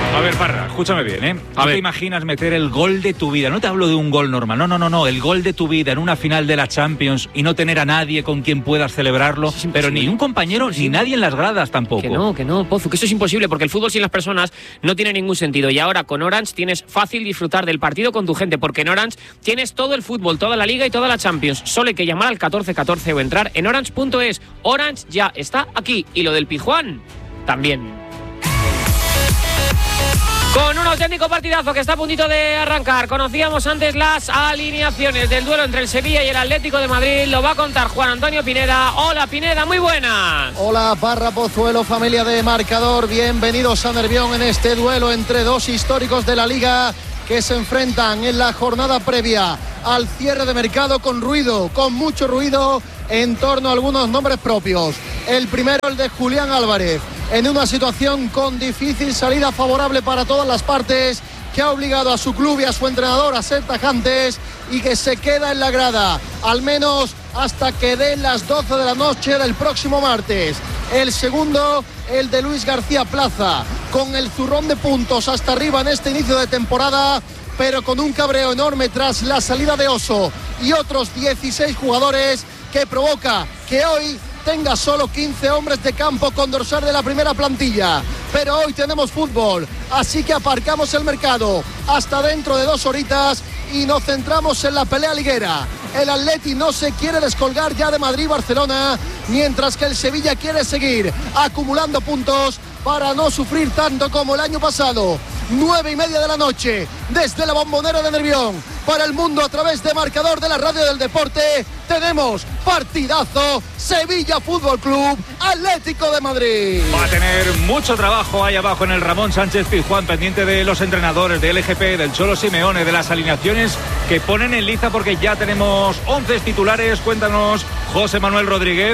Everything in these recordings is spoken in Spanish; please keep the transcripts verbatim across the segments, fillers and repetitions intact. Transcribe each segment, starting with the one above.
A ver, Parra, escúchame bien, ¿eh? A ¿Tú ver. te imaginas meter el gol de tu vida? No te hablo de un gol normal, no, no, no, no, el gol de tu vida en una final de la Champions y no tener a nadie con quien puedas celebrarlo, pero ni un compañero ni nadie en las gradas tampoco. Que no, que no, Pozu, que eso es imposible porque el fútbol sin las personas no tiene ningún sentido. Y ahora con Orange tienes fácil disfrutar del partido con tu gente, porque en Orange tienes todo el fútbol, toda la Liga y toda la Champions. Solo hay que llamar al catorce catorce o entrar en orange punto es. Orange ya está aquí y lo del Pizjuán también. Con un auténtico partidazo que está a puntito de arrancar. Conocíamos antes las alineaciones del duelo entre el Sevilla y el Atlético de Madrid. Lo va a contar Juan Antonio Pineda. Hola, Pineda, muy buenas. Hola, Parra, Pozuelo, familia de Marcador. Bienvenidos a Nervión en este duelo entre dos históricos de la Liga que se enfrentan en la jornada previa al cierre de mercado con ruido, con mucho ruido en torno a algunos nombres propios. El primero, el de Julián Álvarez, en una situación con difícil salida favorable para todas las partes, que ha obligado a su club y a su entrenador a ser tajantes y que se queda en la grada, al menos hasta que den las doce de la noche del próximo martes. El segundo, el de Luis García Plaza, con el zurrón de puntos hasta arriba en este inicio de temporada, pero con un cabreo enorme tras la salida de Oso y otros dieciséis jugadores, que provoca que hoy tenga solo quince hombres de campo con dorsal de la primera plantilla. Pero hoy tenemos fútbol, así que aparcamos el mercado hasta dentro de dos horitas y nos centramos en la pelea liguera. El Atleti no se quiere descolgar ya de Madrid y Barcelona, mientras que el Sevilla quiere seguir acumulando puntos para no sufrir tanto como el año pasado. Nueve y media de la noche, desde la Bombonera de Nervión, para el mundo a través de Marcador de la Radio del Deporte, tenemos partidazo Sevilla Fútbol Club Atlético de Madrid. Va a tener mucho trabajo ahí abajo en el Ramón Sánchez Pizjuán, pendiente de los entrenadores, del L G P, del Cholo Simeone, de las alineaciones que ponen en liza, porque ya tenemos once titulares. Cuéntanos, José Manuel Rodríguez.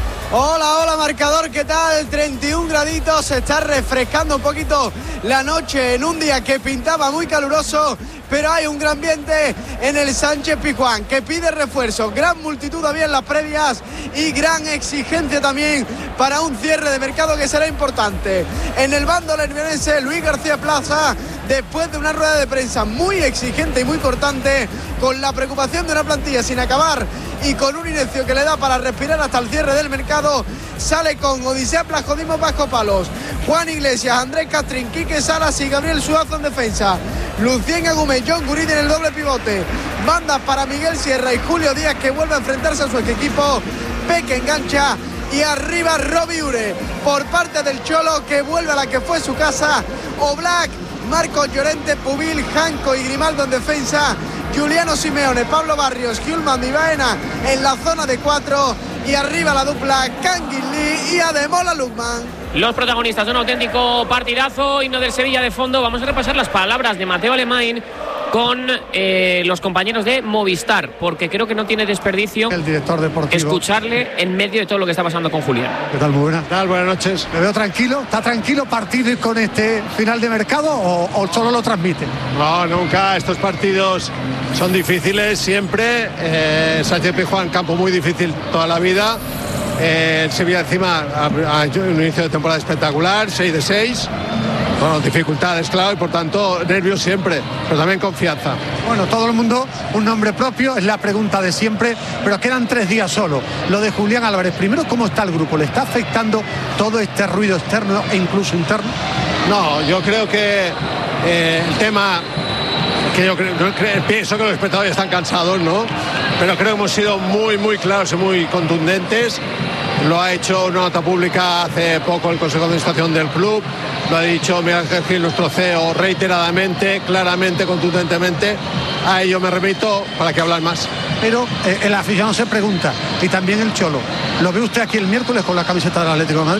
Hola, hola Marcador, ¿qué tal? treinta y un graditos, se está refrescando un poquito la noche en un día que pintaba muy caluroso, pero hay un gran ambiente en el Sánchez Pizjuán que pide refuerzo, gran multitud había en las previas y gran exigencia también para un cierre de mercado que será importante. En el bando nervionense, Luis García Plaza, después de una rueda de prensa muy exigente y muy cortante, con la preocupación de una plantilla sin acabar y con un inicio que le da para respirar hasta el cierre del mercado, sale con Odisea Plascodimo Vasco Palos, Juan Iglesias, Andrés Castrín, Quique Salas y Gabriel Suazo en defensa, Lucien Agumé, John Guridi en el doble pivote, bandas para Miguel Sierra y Julio Díaz, que vuelve a enfrentarse a su ex equipo, Peque engancha y arriba Robbie Ure por parte del Cholo, que vuelve a la que fue su casa, Oblak, Marcos Llorente, Pubil, Janco y Grimaldo en defensa, Juliano Simeone, Pablo Barrios, Hjulman y Baena en la zona de cuatro y arriba la dupla Canguilí y Ademola Lukman. Los protagonistas de un auténtico partidazo, himno del Sevilla de fondo. Vamos a repasar las palabras de Mateo Alemán con eh, los compañeros de Movistar, porque creo que no tiene desperdicio el director deportivo escucharle en medio de todo lo que está pasando con Julián. ¿Qué tal? Muy buenas. ¿Qué tal? Buenas noches. ¿Me veo tranquilo? ¿Está tranquilo partir con este final de mercado o, o solo lo transmite? No, nunca. Estos partidos son difíciles siempre. Eh, Sánchez Pizjuán, campo muy difícil toda la vida. Eh, el Sevilla encima ha hecho un inicio de temporada espectacular, seis de seis. Bueno, dificultades, claro, y por tanto nervios siempre, pero también confianza. Bueno, todo el mundo, un nombre propio, es la pregunta de siempre, pero quedan tres días solo. Lo de Julián Álvarez, primero, ¿cómo está el grupo? ¿Le está afectando todo este ruido externo e incluso interno? No, yo creo que eh, el tema, que yo creo, no, creo, pienso que los espectadores están cansados, ¿no? Pero creo que hemos sido muy, muy claros y muy contundentes. Lo ha hecho una nota pública hace poco el Consejo de Administración del club, lo ha dicho Miguel Ángel Gil, nuestro C E O, reiteradamente, claramente, contundentemente. A ello me remito para que hablar más. Pero eh, el aficionado se pregunta, y también el Cholo, ¿lo ve usted aquí el miércoles con la camiseta del Atlético de Madrid?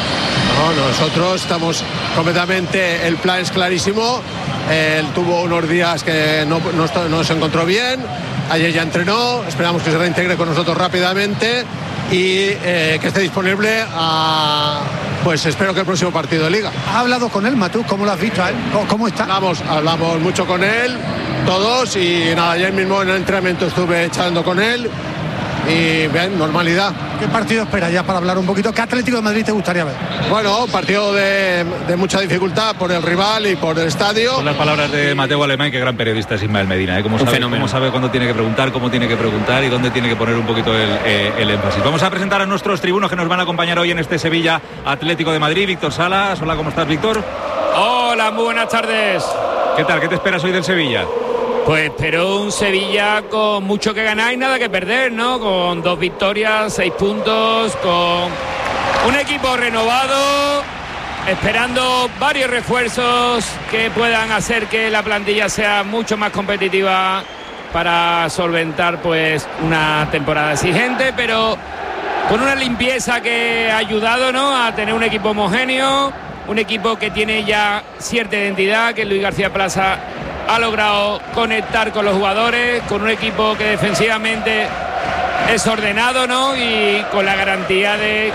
No, nosotros estamos completamente, el plan es clarísimo. Él tuvo unos días que no, no, no se encontró bien, ayer ya entrenó, esperamos que se reintegre con nosotros rápidamente y eh, que esté disponible a, pues espero que el próximo partido de Liga. ¿Ha hablado con él, Matú? ¿Cómo lo has visto a él? ¿Cómo, cómo está? Hablamos, hablamos mucho con él, todos, y nada, ayer mismo en el entrenamiento estuve charlando con él y bien, normalidad. ¿Qué partido esperas ya para hablar un poquito? ¿Qué Atlético de Madrid te gustaría ver? Bueno, partido de, de mucha dificultad por el rival y por el estadio. Son las palabras de Mateo Alemán, que gran periodista es Ismael Medina, ¿eh? Cómo sabe, cómo sabe cuándo tiene que preguntar, cómo tiene que preguntar y dónde tiene que poner un poquito el, eh, el énfasis. Vamos a presentar a nuestros tribunos que nos van a acompañar hoy en este Sevilla Atlético de Madrid. Víctor Salas, hola, ¿cómo estás, Víctor? Hola, muy buenas tardes. ¿Qué tal? ¿Qué te esperas hoy del Sevilla? Pues espero un Sevilla con mucho que ganar y nada que perder, ¿no? Con dos victorias, seis puntos, con un equipo renovado, esperando varios refuerzos que puedan hacer que la plantilla sea mucho más competitiva para solventar pues una temporada exigente, pero con una limpieza que ha ayudado, ¿no?, a tener un equipo homogéneo, un equipo que tiene ya cierta identidad, que Luis García Plaza ha logrado conectar con los jugadores, con un equipo que defensivamente es ordenado, ¿no?, y con la garantía de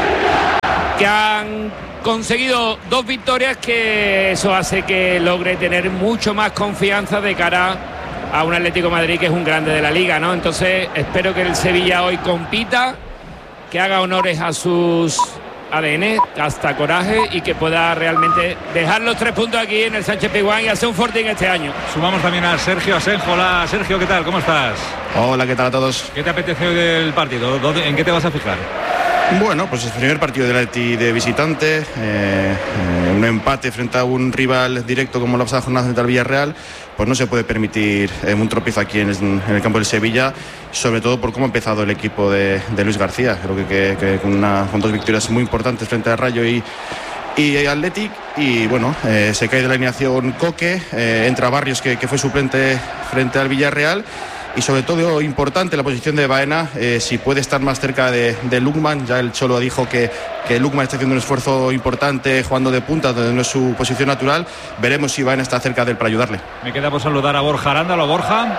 que han conseguido dos victorias, que eso hace que logre tener mucho más confianza de cara a un Atlético de Madrid que es un grande de la liga, ¿no? Entonces espero que el Sevilla hoy compita, que haga honores a sus A D N, hasta coraje, y que pueda realmente dejar los tres puntos aquí en el Sánchez Pizjuán y hacer un fortín este año. Sumamos también a Sergio Asenjo. Hola, Sergio, ¿qué tal? ¿Cómo estás? Hola, ¿qué tal a todos? ¿Qué te apetece hoy del partido? ¿Dónde, ¿En qué te vas a fijar? Bueno, pues el primer partido del Atleti de visitante, eh, eh, un empate frente a un rival directo como la pasada jornada frente al Villarreal, pues no se puede permitir eh, un tropiezo aquí en el, en el campo del Sevilla, sobre todo por cómo ha empezado el equipo de, de Luis García. Creo que, que, que con, una, con dos victorias muy importantes frente a Rayo y, y Athletic, y bueno, eh, se cae de la alineación Coque, eh, entra Barrios, que, que fue suplente frente al Villarreal. Y sobre todo importante la posición de Baena, eh, si puede estar más cerca de, de Lukman. Ya el Cholo dijo que, que Lukman está haciendo un esfuerzo importante jugando de punta, donde no es su posición natural. Veremos si Baena está cerca de él para ayudarle. Me queda por saludar a Borja Arándalo. Borja.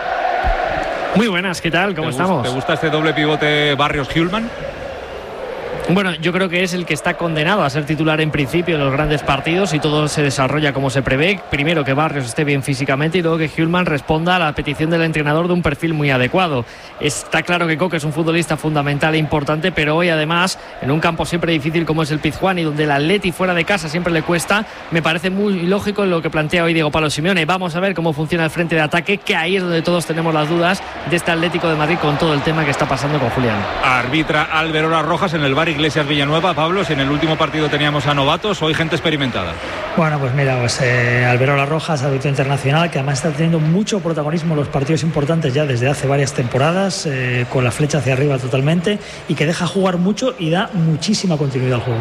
Muy buenas, ¿qué tal? ¿Cómo ¿Te estamos? Gusta, ¿Te gusta este doble pivote Barrios-Hjulman? Bueno, yo creo que es el que está condenado a ser titular en principio en los grandes partidos, y todo se desarrolla como se prevé. Primero que Barrios esté bien físicamente, y luego que Hjulman responda a la petición del entrenador de un perfil muy adecuado. Está claro que Coque es un futbolista fundamental e importante, pero hoy además en un campo siempre difícil como es el Pizjuán, y donde el Atleti fuera de casa siempre le cuesta, me parece muy lógico lo que plantea hoy Diego Pablo Simeone. Vamos a ver cómo funciona el frente de ataque, que ahí es donde todos tenemos las dudas de este Atlético de Madrid con todo el tema que está pasando con Julián. Arbitra Alberola Rojas en el bar Iglesias Villanueva. Pablo, si en el último partido teníamos a novatos, hoy gente experimentada. Bueno, pues mira, pues eh, Alberola Rojas, árbitro internacional, que además está teniendo mucho protagonismo en los partidos importantes ya desde hace varias temporadas, eh, con la flecha hacia arriba totalmente, y que deja jugar mucho y da muchísima continuidad al juego.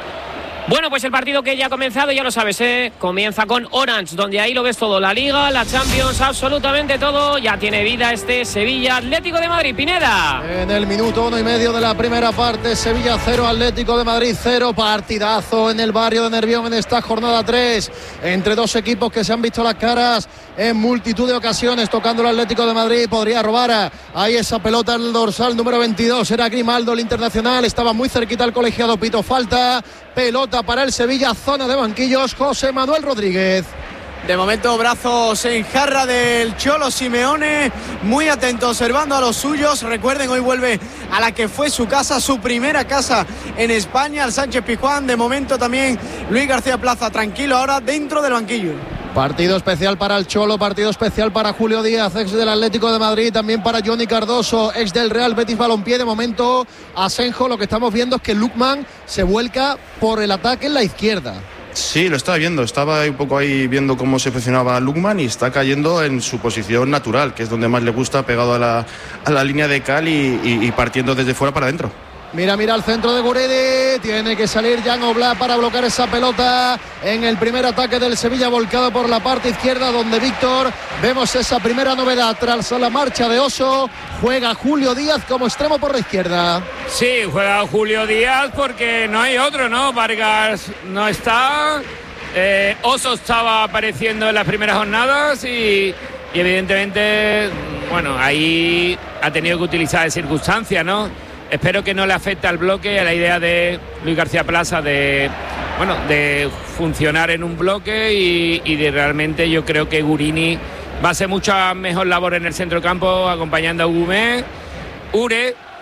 Bueno, pues el partido que ya ha comenzado, ya lo sabes, ¿eh? Comienza con Orange, donde ahí lo ves todo, la Liga, la Champions, absolutamente todo. Ya tiene vida este Sevilla Atlético de Madrid. Pineda. En el minuto uno y medio de la primera parte, Sevilla cero, Atlético de Madrid cero. Partidazo en el barrio de Nervión en esta jornada tres, entre dos equipos que se han visto las caras en multitud de ocasiones. Tocando el Atlético de Madrid, podría robar ahí esa pelota en el dorsal número veintidós, era Grimaldo, el internacional, estaba muy cerquita el colegiado. Pito falta, pelota para el Sevilla, zona de banquillos, José Manuel Rodríguez. De momento, brazos en jarra del Cholo Simeone, muy atento, observando a los suyos. Recuerden, hoy vuelve a la que fue su casa, su primera casa en España, al Sánchez Pizjuán. De momento también Luis García Plaza, tranquilo ahora dentro del banquillo. Partido especial para el Cholo, partido especial para Julio Díaz, ex del Atlético de Madrid, también para Johnny Cardoso, ex del Real Betis Balompié. De momento, Asenjo, lo que estamos viendo es que Lukman se vuelca por el ataque en la izquierda. Sí, lo estaba viendo, estaba un poco ahí viendo cómo se posicionaba Lukman, y está cayendo en su posición natural, que es donde más le gusta, pegado a la, a la línea de cal y, y, y partiendo desde fuera para adentro. Mira, mira el centro de Guridi, tiene que salir Jan Oblak para bloquear esa pelota en el primer ataque del Sevilla, volcado por la parte izquierda, donde Víctor, vemos esa primera novedad tras la marcha de Oso. Juega Julio Díaz como extremo por la izquierda. Sí, juega Julio Díaz porque no hay otro, ¿no? Vargas no está, eh, Oso estaba apareciendo en las primeras jornadas y, y evidentemente, bueno, ahí ha tenido que utilizar de circunstancias, ¿no? Espero que no le afecte al bloque, a la idea de Luis García Plaza de, bueno, de funcionar en un bloque, y, y de realmente yo creo que Gurini va a hacer mucha mejor labor en el centro campo, acompañando a Gumé, Ure,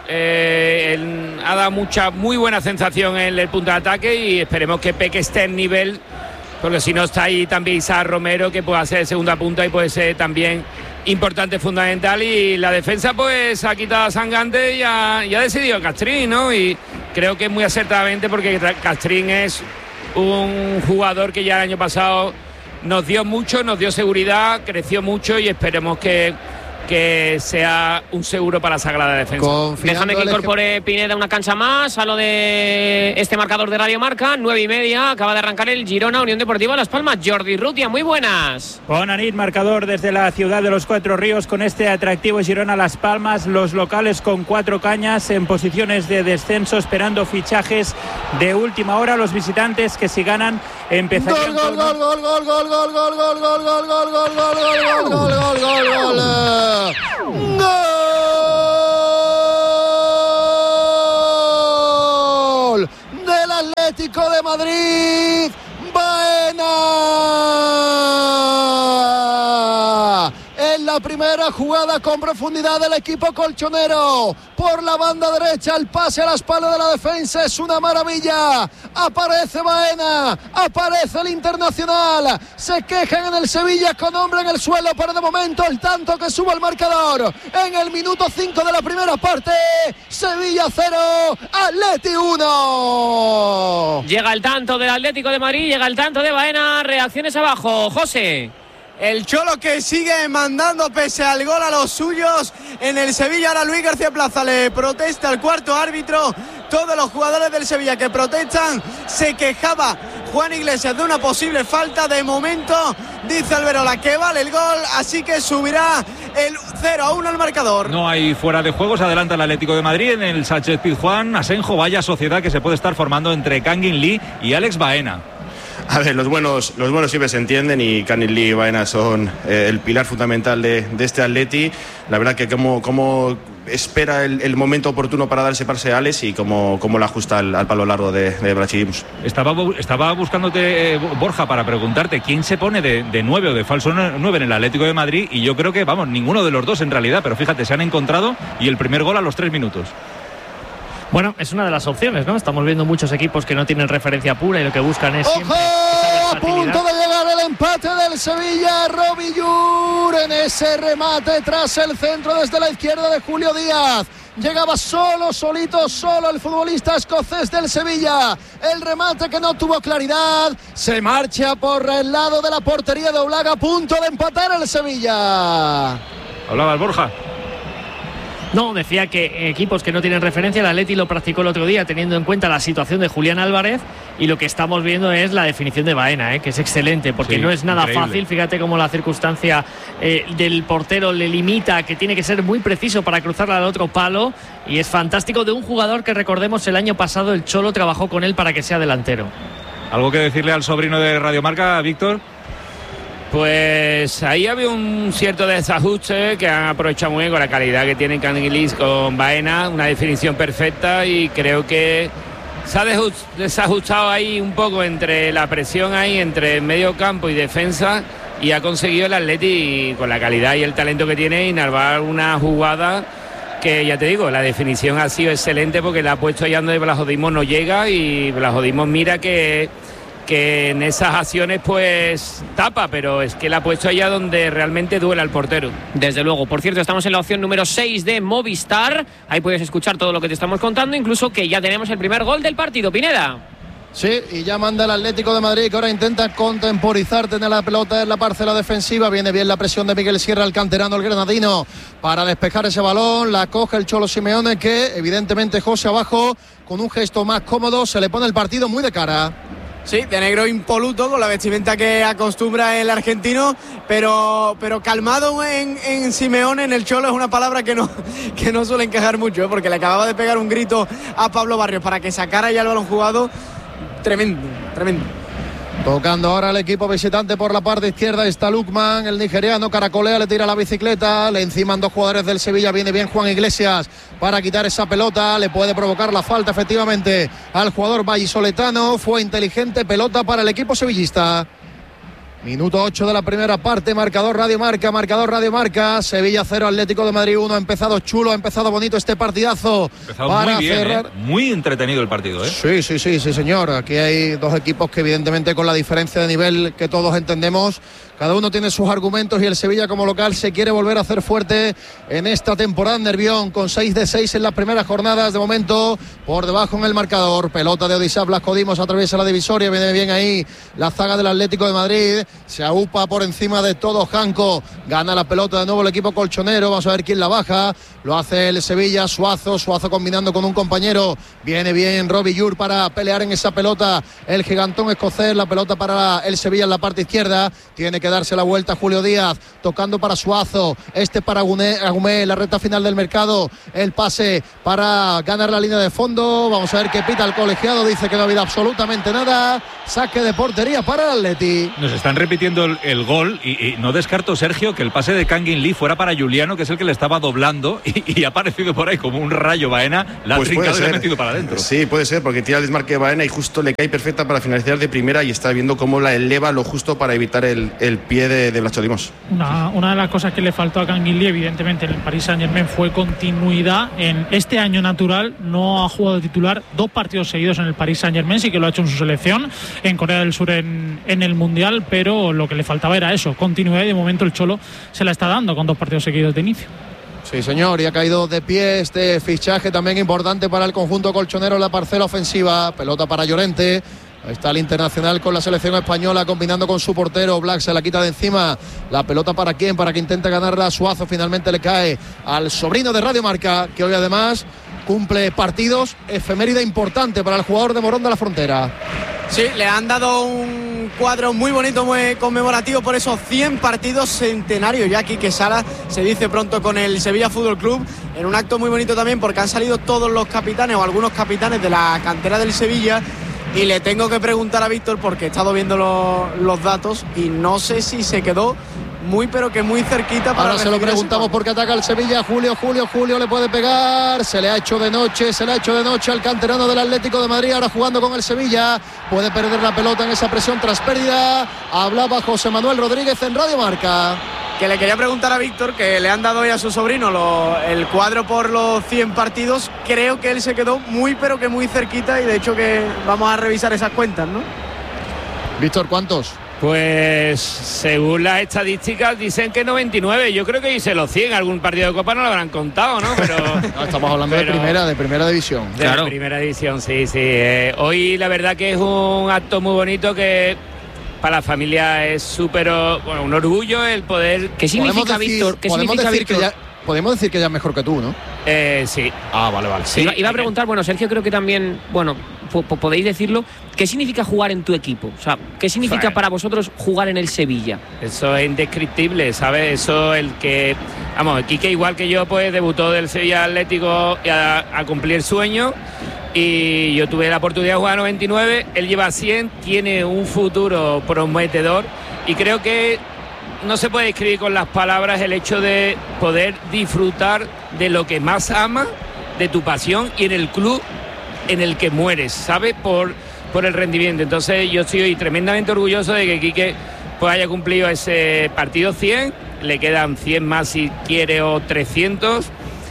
Eh, él ha dado mucha, muy buena sensación en el punto de ataque y esperemos que Peque esté en nivel, porque si no está ahí también Isaac Romero, que puede hacer segunda punta y puede ser también importante, fundamental. Y la defensa pues ha quitado a Sangante y ha, y ha decidido Castrín, ¿no? Y creo que muy acertadamente, porque Castrín es un jugador que ya el año pasado nos dio mucho, nos dio seguridad, creció mucho y esperemos que que sea un seguro para la Sagrada Defensa. Déjame que incorpore Pineda una cancha más a lo de este marcador de Radio Marca. Nueve y media, acaba de arrancar el Girona Unión Deportiva Las Palmas. Jordi Rutia, muy buenas. Bona nit, marcador desde la ciudad de los Cuatro Ríos con este atractivo Girona Las Palmas. Los locales con cuatro cañas en posiciones de descenso, esperando fichajes de última hora. Los visitantes, que si ganan empezarían gol, gol, gol, gol, gol, gol, gol, gol, gol, gol, gol, gol, gol, gol, gol, gol, gol, gol, gol. ¡Gol del Atlético de Madrid! ¡Baena! En la primera jugada con profundidad del equipo colchonero, por la banda derecha, el pase a la espalda de la defensa es una maravilla. Aparece Baena, aparece el Internacional, se quejan en el Sevilla con hombre en el suelo, pero de momento el tanto que sube el marcador en el minuto cinco de la primera parte. Sevilla cero, Atleti uno. Llega el tanto del Atlético de Madrid, llega el tanto de Baena. Reacciones abajo, José. El Cholo que sigue mandando pese al gol a los suyos en el Sevilla. Ahora Luis García Plaza le protesta al cuarto árbitro. Todos los jugadores del Sevilla que protestan. Se quejaba Juan Iglesias de una posible falta. De momento dice Alberola que vale el gol, así que subirá el cero a uno al marcador. No hay fuera de juego, se adelanta el Atlético de Madrid en el Sánchez Pizjuán. Asenjo, vaya sociedad que se puede estar formando entre Kangin Lee y Alex Baena. A ver, los buenos, los buenos siempre se entienden y Kangin Lee y Baena son eh, el pilar fundamental de, de este Atleti. La verdad que como, como espera el, el momento oportuno para darse parciales y como, como la ajusta al, al palo largo de, de Brachim. Estaba, estaba buscándote, eh, Borja, para preguntarte quién se pone de, de nueve o de falso nueve en el Atlético de Madrid, y yo creo que, vamos, ninguno de los dos en realidad, pero fíjate, se han encontrado y el primer gol a los tres minutos. Bueno, es una de las opciones, ¿no? Estamos viendo muchos equipos que no tienen referencia pura y lo que buscan es ¡ojo! siempre A punto de llegar el empate del Sevilla. Robillur en ese remate tras el centro desde la izquierda de Julio Díaz. Llegaba solo, solito, solo el futbolista escocés del Sevilla. El remate que no tuvo claridad. Se marcha por el lado de la portería de Oblak, a punto de empatar el Sevilla. Hablaba Borja. No, decía que equipos que no tienen referencia, el Atleti lo practicó el otro día teniendo en cuenta la situación de Julián Álvarez, y lo que estamos viendo es la definición de Baena, ¿eh? Que es excelente, porque sí, no es nada increíble. Fácil. Fíjate cómo la circunstancia eh, del portero le limita, que tiene que ser muy preciso para cruzarla al otro palo, y es fantástico de un jugador que, recordemos, el año pasado el Cholo trabajó con él para que sea delantero. ¿Algo que decirle al sobrino de Radio Marca, Víctor? Pues ahí había un cierto desajuste que han aprovechado muy bien con la calidad que tiene Kangin Lee con Baena, una definición perfecta, y creo que se ha desajustado ahí un poco entre la presión ahí entre medio campo y defensa, y ha conseguido el Atleti, con la calidad y el talento que tiene, inalbar una jugada que, ya te digo, la definición ha sido excelente, porque la ha puesto allá donde Blasodimos no llega, y Blasodimos mira que que en esas acciones pues tapa, pero es que la ha puesto allá donde realmente duele al portero. Desde luego. Por cierto, estamos en la opción número seis de Movistar. Ahí puedes escuchar todo lo que te estamos contando, incluso que ya tenemos el primer gol del partido. Pineda. Sí, y ya manda el Atlético de Madrid, que ahora intenta contemporizar, tener la pelota en la parcela defensiva. Viene bien la presión de Miguel Sierra, el canterano, el granadino, para despejar ese balón. La coge el Cholo Simeone, que evidentemente José abajo, con un gesto más cómodo, se le pone el partido muy de cara. Sí, de negro impoluto, con la vestimenta que acostumbra el argentino, pero, pero calmado en, en Simeone, en el Cholo, es una palabra que no, que no suele encajar mucho, ¿eh? Porque le acababa de pegar un grito a Pablo Barrios para que sacara ya el balón jugado. Tremendo, tremendo. Tocando ahora el equipo visitante por la parte izquierda está Lukman, el nigeriano, caracolea, le tira la bicicleta, le enciman dos jugadores del Sevilla, viene bien Juan Iglesias para quitar esa pelota, le puede provocar la falta efectivamente al jugador vallisoletano. Fue inteligente, pelota para el equipo sevillista. Minuto ocho de la primera parte, marcador Radio Marca, marcador Radio Marca, Sevilla cero, Atlético de Madrid uno. Ha empezado chulo, ha empezado bonito este partidazo. Ha empezado para muy bien, cerrar. ¿eh? Muy entretenido el partido, ¿eh? Sí, sí, sí, sí, señor. Aquí hay dos equipos que evidentemente con la diferencia de nivel que todos entendemos, cada uno tiene sus argumentos y el Sevilla como local se quiere volver a hacer fuerte en esta temporada. Nervión con seis de seis en las primeras jornadas, de momento por debajo en el marcador. Pelota de Odisá Blasco Dimos, atraviesa la divisoria, viene bien ahí la zaga del Atlético de Madrid, se aupa por encima de todo Janco, gana la pelota de nuevo el equipo colchonero, vamos a ver quién la baja, lo hace el Sevilla, Suazo, Suazo combinando con un compañero, viene bien Robbie Yur para pelear en esa pelota, el gigantón escocés, la pelota para el Sevilla en la parte izquierda, tiene que darse la vuelta Julio Díaz, tocando para Suazo, este para Agumé, la recta final del mercado, el pase para ganar la línea de fondo, vamos a ver qué pita el colegiado, dice que no ha habido absolutamente nada, saque de portería para el Atleti. Nos están repitiendo el, el gol y, y no descarto, Sergio, que el pase de Kangin Lee fuera para Juliano, que es el que le estaba doblando y, y ha aparecido por ahí como un rayo Baena, la pues ha trincado y le ha ser. metido para adentro. Sí, puede ser, porque tira el desmarque de Baena y justo le cae perfecta para finalizar de primera y está viendo cómo la eleva lo justo para evitar el, el pie de, de Blasco Dimos. Una, una de las cosas que le faltó a Kangin Lee, evidentemente, en el Paris Saint-Germain fue continuidad. En este año natural no ha jugado titular dos partidos seguidos en el Paris Saint-Germain, sí que lo ha hecho en su selección, en Corea del Sur en, en el Mundial, pero lo que le faltaba era eso, continuidad, y de momento el Cholo se la está dando con dos partidos seguidos de inicio. Sí, señor, y ha caído de pie este fichaje también importante para el conjunto colchonero en la parcela ofensiva. Pelota para Llorente. Ahí está el internacional con la selección española combinando con su portero. Black se la quita de encima. La pelota para quién, para que intente ganarla Suazo. Finalmente le cae al sobrino de Radio Marca, que hoy además cumple partidos, efeméride importante para el jugador de Morón de la Frontera. Sí, le han dado un cuadro muy bonito, muy conmemorativo por esos cien partidos centenarios ya aquí que Sala se dice pronto con el Sevilla Fútbol Club, en un acto muy bonito también porque han salido todos los capitanes o algunos capitanes de la cantera del Sevilla. Y le tengo que preguntar a Víctor porque he estado viendo los, los datos y no sé si se quedó muy pero que muy cerquita para ahora se lo preguntamos porque ataca el Sevilla. Julio, Julio, Julio le puede pegar, se le ha hecho de noche, se le ha hecho de noche al canterano del Atlético de Madrid, ahora jugando con el Sevilla, puede perder la pelota en esa presión tras pérdida. Hablaba José Manuel Rodríguez en Radio Marca. Que le quería preguntar a Víctor, que le han dado hoy a su sobrino lo, el cuadro por los cien partidos. Creo que él se quedó muy pero que muy cerquita y de hecho que vamos a revisar esas cuentas, ¿no? Víctor, ¿cuántos? Pues según las estadísticas dicen que noventa y nueve. Yo creo que hice los cien. Algún partido de Copa no lo habrán contado, ¿no? Pero no, estamos hablando pero, de primera, de primera división. De claro. primera división, sí, sí. Eh, hoy la verdad que es un acto muy bonito que para la familia es súper, bueno, un orgullo el poder. ¿Qué significa, decir, Víctor? ¿Qué significa, Víctor? Que ya, podemos decir que ya es mejor que tú, ¿no? Eh, sí. Ah, vale, vale. Sí, iba, iba a preguntar, bueno, Sergio, creo que también, bueno, podéis decirlo. ¿Qué significa jugar en tu equipo? O sea, ¿qué significa bueno. para vosotros jugar en el Sevilla? Eso es indescriptible, ¿sabes? Eso el que, vamos, Quique igual que yo, pues debutó del Sevilla Atlético a, a cumplir sueños. Y yo tuve la oportunidad de jugar noventa y nueve, él lleva cien, tiene un futuro prometedor y creo que no se puede describir con las palabras el hecho de poder disfrutar de lo que más amas, de tu pasión y en el club en el que mueres, ¿sabes? Por, por el rendimiento. Entonces yo estoy tremendamente orgulloso de que Quique pues haya cumplido ese partido cien, le quedan cien más si quiere o trescientos.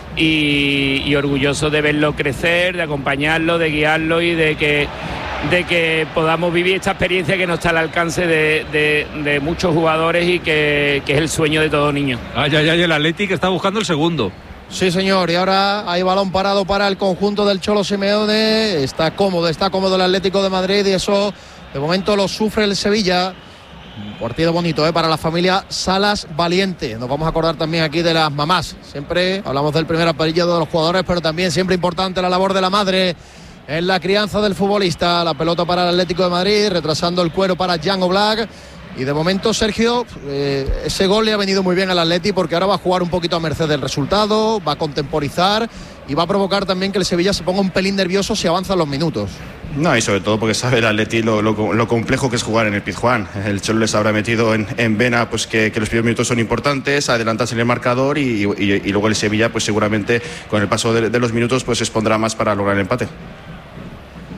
Y, y orgulloso de verlo crecer, de acompañarlo, de guiarlo y de que, de que podamos vivir esta experiencia que no está al alcance de, de, de muchos jugadores y que, que es el sueño de todo niño. Ay, ay, ay, el Atleti que está buscando el segundo. Sí, señor, y ahora hay balón parado para el conjunto del Cholo Simeone. Está cómodo, está cómodo el Atlético de Madrid y eso de momento lo sufre el Sevilla. Un partido bonito, ¿eh? Para la familia Salas Valiente. Nos vamos a acordar también aquí de las mamás. Siempre hablamos del primer apellido de los jugadores, pero también siempre importante la labor de la madre en la crianza del futbolista. La pelota para el Atlético de Madrid, retrasando el cuero para Jan Oblak. Y de momento, Sergio, eh, ese gol le ha venido muy bien al Atleti porque ahora va a jugar un poquito a merced del resultado, va a contemporizar y va a provocar también que el Sevilla se ponga un pelín nervioso si avanzan los minutos. No, y sobre todo porque sabe el Atleti lo, lo, lo complejo que es jugar en el Pizjuán. El Cholo les habrá metido en, en vena pues que, que los primeros minutos son importantes, adelantarse en el marcador y, y, y luego el Sevilla pues seguramente con el paso de, de los minutos pues se expondrá más para lograr el empate.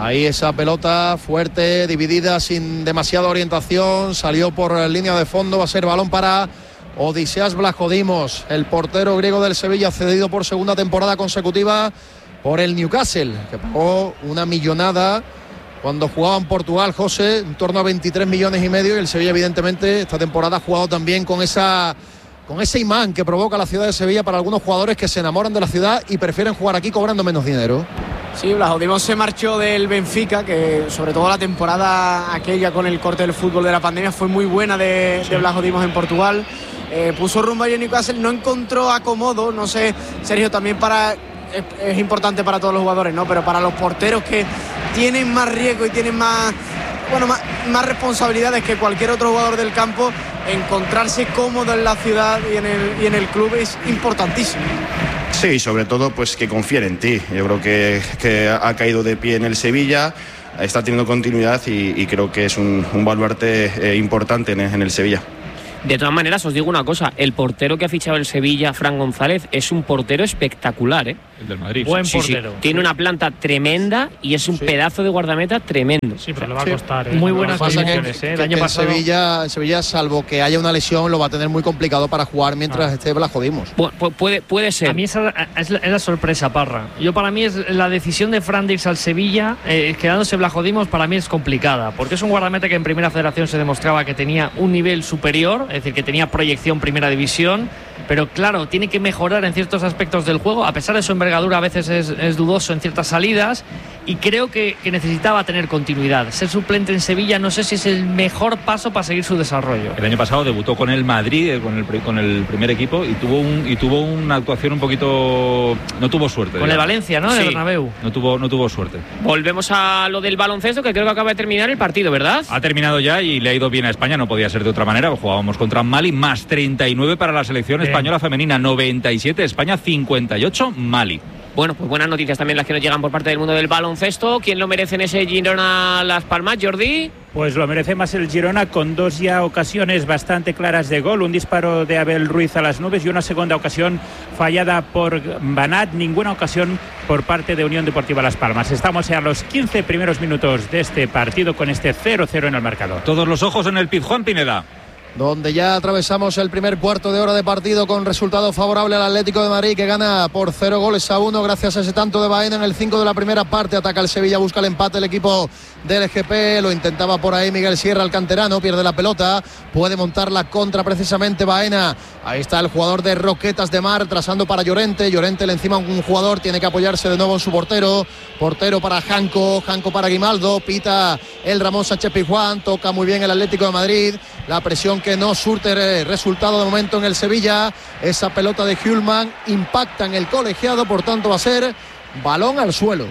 Ahí esa pelota fuerte, dividida, sin demasiada orientación, salió por línea de fondo, va a ser balón para Odiseas Vlachodimos, el portero griego del Sevilla, cedido por segunda temporada consecutiva por el Newcastle, que pagó una millonada cuando jugaba en Portugal, José, en torno a veintitrés millones y medio, y el Sevilla evidentemente esta temporada ha jugado también con esa... con ese imán que provoca la ciudad de Sevilla para algunos jugadores que se enamoran de la ciudad y prefieren jugar aquí cobrando menos dinero. Sí, Vlachodimos se marchó del Benfica, que sobre todo la temporada aquella con el corte del fútbol de la pandemia fue muy buena de, sí. de Vlachodimos en Portugal. Eh, puso rumbo a Newcastle, no encontró acomodo, no sé, Sergio, también para... Es, es importante para todos los jugadores, ¿no? Pero para los porteros que tienen más riesgo y tienen más... bueno, más, más responsabilidades que cualquier otro jugador del campo, encontrarse cómodo en la ciudad y en el, y en el club es importantísimo. Sí, sobre todo pues que confíen en ti. Yo creo que, que ha caído de pie en el Sevilla, está teniendo continuidad y, y creo que es un, un baluarte eh, importante en, en el Sevilla. De todas maneras, os digo una cosa, el portero que ha fichado el Sevilla, Fran González, es un portero espectacular, ¿eh? El del Madrid. Buen sí, portero. Sí. Tiene una planta tremenda y es un sí. pedazo de guardameta tremendo. Sí, pero le va a costar. ¿eh? Muy buenas condiciones, ¿eh? El que, año que pasado... en Sevilla, en Sevilla, salvo que haya una lesión, lo va a tener muy complicado para jugar mientras ah. esté Vlachodimos. Pu puede, puede ser. A mí esa es la, es la sorpresa, Parra. Yo para mí es la decisión de Fran de irse al Sevilla, eh, quedándose Vlachodimos, para mí es complicada, porque es un guardameta que en Primera Federación se demostraba que tenía un nivel superior, es decir, que tenía proyección Primera División, pero claro, tiene que mejorar en ciertos aspectos del juego, a pesar de su envergadura a veces es, es dudoso en ciertas salidas, y creo que, que necesitaba tener continuidad. Ser suplente en Sevilla no sé si es el mejor paso para seguir su desarrollo. El año pasado debutó con el Madrid, con el, con el primer equipo, y tuvo un y tuvo una actuación un poquito... no tuvo suerte. Con el Valencia, ¿no? En sí, el Bernabéu. No tuvo, no tuvo suerte. Volvemos a lo del baloncesto, que creo que acaba de terminar el partido, ¿verdad? Ha terminado ya y le ha ido bien a España, no podía ser de otra manera. Jugábamos contra Mali, más treinta y nueve para la selección bien. Española femenina, noventa y siete España, cincuenta y ocho Mali. Bueno, pues buenas noticias también las que nos llegan por parte del mundo del baloncesto. ¿Quién lo merece en ese Girona Las Palmas, Jordi? Pues lo merece más el Girona, con dos ya ocasiones bastante claras de gol. Un disparo de Abel Ruiz a las nubes y una segunda ocasión fallada por Banat. Ninguna ocasión por parte de Unión Deportiva Las Palmas. Estamos ya a los quince primeros minutos de este partido con este cero cero en el marcador. Todos los ojos en el Pizjuán, Pineda, donde ya atravesamos el primer cuarto de hora de partido con resultado favorable al Atlético de Madrid, que gana por cero goles a uno gracias a ese tanto de Baena en el cinco de la primera parte. Ataca el Sevilla, busca el empate el equipo del G P, lo intentaba por ahí Miguel Sierra, el canterano, pierde la pelota, puede montar la contra precisamente Baena. Ahí está el jugador de Roquetas de Mar, trazando para Llorente, Llorente le encima a un jugador, tiene que apoyarse de nuevo en su portero, portero para Janco, Janco para Grimaldo, pita el Ramón Sánchez Pizjuán, toca muy bien el Atlético de Madrid, la presión que no surte resultado de momento en el Sevilla. Esa pelota de Hjulman impacta en el colegiado, por tanto va a ser balón al suelo.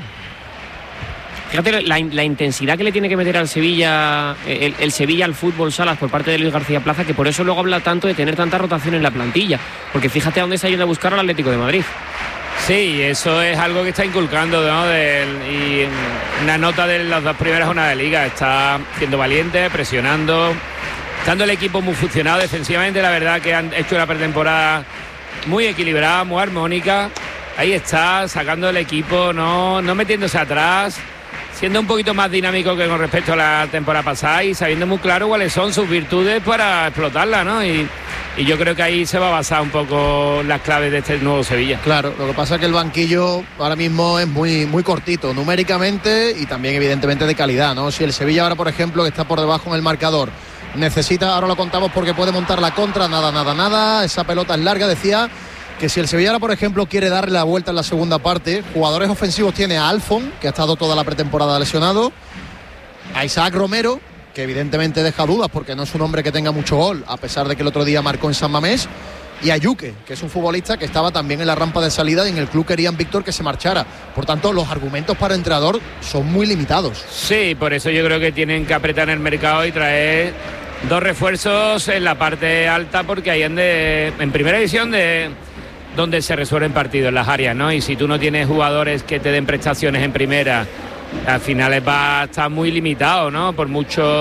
Fíjate la, la intensidad que le tiene que meter al Sevilla, el, el Sevilla al fútbol Salas por parte de Luis García Plaza, que por eso luego habla tanto de tener tanta rotación en la plantilla, porque fíjate a dónde está yendo a buscar al Atlético de Madrid. Sí, eso es algo que está inculcando, ¿no? Del, y una nota de las dos primeras jornadas de liga, está siendo valiente, presionando, estando el equipo muy funcionado defensivamente. La verdad que han hecho una pretemporada muy equilibrada, muy armónica. Ahí está, sacando el equipo, no, no metiéndose atrás, siendo un poquito más dinámico que con respecto a la temporada pasada y sabiendo muy claro cuáles son sus virtudes para explotarla, ¿no? Y, y yo creo que ahí se va a basar un poco las claves de este nuevo Sevilla. Claro, lo que pasa es que el banquillo ahora mismo es muy, muy cortito, numéricamente y también evidentemente de calidad, ¿no? Si el Sevilla ahora, por ejemplo, que está por debajo en el marcador, necesita, ahora lo contamos porque puede montar la contra, nada, nada, nada, esa pelota es larga, decía que si el Sevilla, por ejemplo, quiere darle la vuelta en la segunda parte, jugadores ofensivos tiene a Alfon, que ha estado toda la pretemporada lesionado, a Isaac Romero, que evidentemente deja dudas porque no es un hombre que tenga mucho gol, a pesar de que el otro día marcó en San Mamés, y a Yuque, que es un futbolista que estaba también en la rampa de salida y en el club querían Víctor que se marchara. Por tanto, los argumentos para el entrenador son muy limitados. Sí, por eso yo creo que tienen que apretar en el mercado y traer dos refuerzos en la parte alta, porque ahí en, de, en primera división de donde se resuelven partidos, en las áreas, ¿no? Y si tú no tienes jugadores que te den prestaciones en primera, al final va a estar muy limitado, ¿no? Por mucho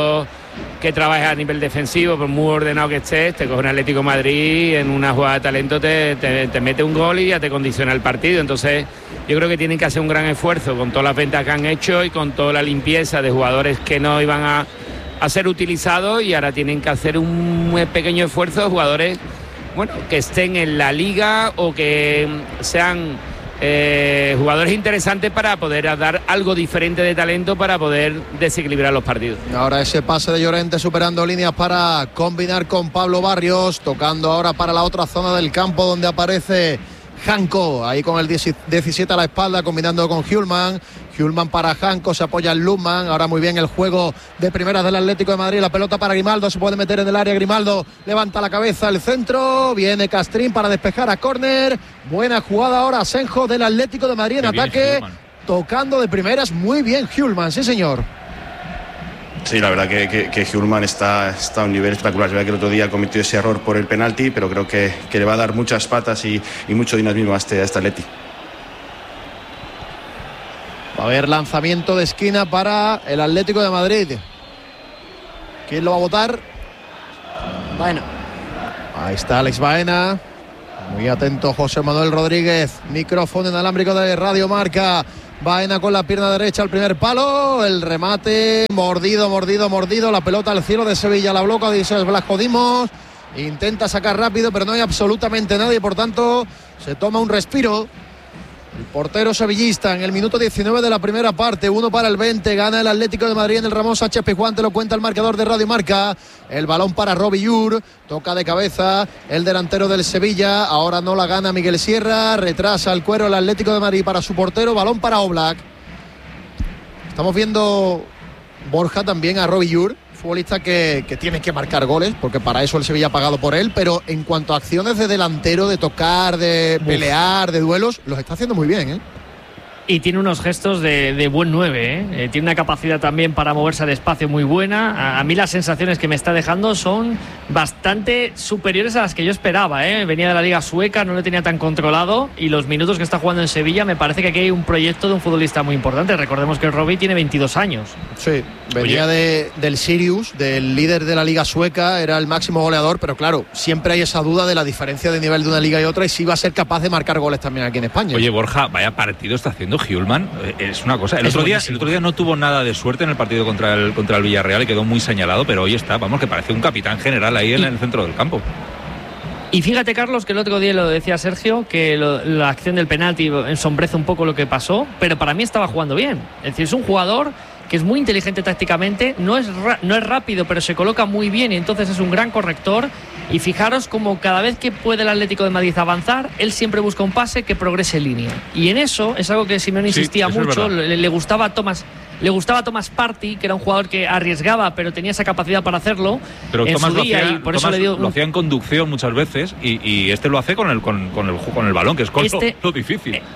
que trabajes a nivel defensivo, por muy ordenado que estés, te coge un Atlético de Madrid, en una jugada de talento te, te, te mete un gol y ya te condiciona el partido. Entonces yo creo que tienen que hacer un gran esfuerzo con todas las ventas que han hecho y con toda la limpieza de jugadores que no iban a, a ser utilizados, y ahora tienen que hacer un pequeño esfuerzo de jugadores, bueno, que estén en la liga o que sean eh, jugadores interesantes para poder dar algo diferente de talento para poder desequilibrar los partidos. Ahora ese pase de Llorente superando líneas para combinar con Pablo Barrios, tocando ahora para la otra zona del campo donde aparece Janko, ahí con el diecisiete a la espalda, combinando con Hjulmand. Hjulmand para Janko, se apoya en Lundman. Ahora muy bien el juego de primeras del Atlético de Madrid. La pelota para Grimaldo, se puede meter en el área. Grimaldo levanta la cabeza, el centro. Viene Castrín para despejar a córner. Buena jugada ahora Asenjo del Atlético de Madrid en ataque. Tocando de primeras, muy bien Hjulmand, sí señor. Sí, la verdad que, que, que Hjulmand está, está a un nivel espectacular. Es verdad que el otro día cometió ese error por el penalti, pero creo que, que le va a dar muchas patas y, y mucho dinamismo a este, a este Atleti. Va a haber lanzamiento de esquina para el Atlético de Madrid. ¿Quién lo va a votar? Baena. Ahí está Alex Baena. Muy atento José Manuel Rodríguez. Micrófono inalámbrico de Radio Marca. Baena con la pierna derecha al primer palo. El remate mordido, mordido, mordido. La pelota al cielo de Sevilla. La bloca, dice Blasco Dimos. Intenta sacar rápido, pero no hay absolutamente nadie. Por tanto, se toma un respiro el portero sevillista en el minuto diecinueve de la primera parte. Uno para el veinte. Gana el Atlético de Madrid en el Ramón Sánchez Pizjuán. Te lo cuenta el marcador de Radio Marca. El balón para Robbie Llur. Toca de cabeza el delantero del Sevilla. Ahora no la gana Miguel Sierra. Retrasa el cuero el Atlético de Madrid para su portero. Balón para Oblak. Estamos viendo, Borja, también a Robbie Llur, futbolista que, que tiene que marcar goles, porque para eso el Sevilla ha pagado por él, pero en cuanto a acciones de delantero, de tocar, de pelear, de duelos, los está haciendo muy bien, ¿eh? Y tiene unos gestos de, de buen nueve, ¿eh? Eh, tiene una capacidad también para moverse al espacio muy buena. A, a mí las sensaciones que me está dejando son bastante superiores a las que yo esperaba, ¿eh? Venía de la Liga Sueca, no lo tenía tan controlado, y los minutos que está jugando en Sevilla me parece que aquí hay un proyecto de un futbolista muy importante. Recordemos que el Robbie tiene veintidós años. Sí, venía de, del Sirius, del líder de la Liga Sueca, era el máximo goleador, pero claro, siempre hay esa duda de la diferencia de nivel de una liga y otra, y si va a ser capaz de marcar goles también aquí en España. Oye, Borja, vaya partido está haciendo Hjulmand. Es una cosa. El otro, día, el otro día no tuvo nada de suerte en el partido contra el, contra el Villarreal y quedó muy señalado, pero hoy está, vamos, que parece un capitán general ahí en el centro del campo. Y fíjate, Carlos, que el otro día lo decía Sergio, que lo, la acción del penalti ensombrece un poco lo que pasó, pero para mí estaba jugando bien. Es decir, es un jugador que es muy inteligente tácticamente, no es, no es rápido, pero se coloca muy bien y entonces es un gran corrector. Y fijaros como cada vez que puede el Atlético de Madrid avanzar, él siempre busca un pase que progrese en línea. Y en eso es algo que Simeone insistía sí, mucho, le, le gustaba a Thomas, le gustaba a Thomas Partey, que era un jugador que arriesgaba, pero tenía esa capacidad para hacerlo. Pero en Thomas, su lo, día, hacía, y por Thomas eso le dio un... lo hacía en conducción muchas veces, y, y este lo hace con el, con, con, el, con el balón, que es con este, lo, lo difícil. Eh,